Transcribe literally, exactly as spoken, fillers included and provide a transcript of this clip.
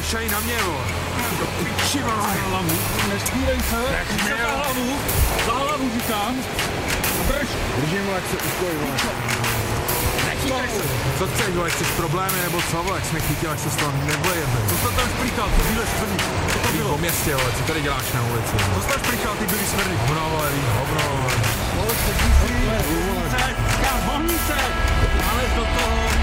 Nešaj na mě, vole. Do piči, vole. Za hlavu, nestvírej se. Nech mě, za hlavu, za hlavu říkám. Drž. Držím, vole, jak se uspoj, vole. Nechýtaj se. Co chceš, vole, chceš problémy nebo co, vole, jak jsi mě chytil, jak se z toho nevlejeme. Co jsi tam šplíchal, ty bílé smrník? Co to bylo? Po městě, vole, co tady děláš na ulici? Co jsi tam šplíchal, ty bílý smrník? Hovno, vole, víš, hovno, vole. Vole, sedí si. Vohnice, já vohnice. Ale do toho.